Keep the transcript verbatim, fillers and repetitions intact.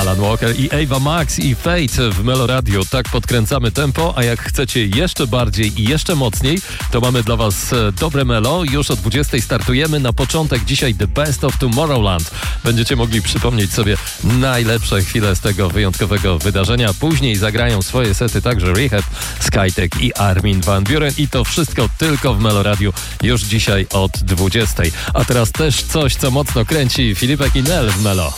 Alan Walker i Ava Max i Fate w Melo Radio. Tak podkręcamy tempo, a jak chcecie jeszcze bardziej i jeszcze mocniej, to mamy dla was dobre Melo. Już o dwudziestej startujemy. Na początek dzisiaj The Best of Tomorrowland. Będziecie mogli przypomnieć sobie najlepsze chwile z tego wyjątkowego wydarzenia. Później zagrają swoje sety także Rehab, Skytech i Armin van Buuren. I to wszystko tylko w Melo Radio już dzisiaj od dwudziestej. A teraz też coś, co mocno kręci Filipek i Nel w Melo.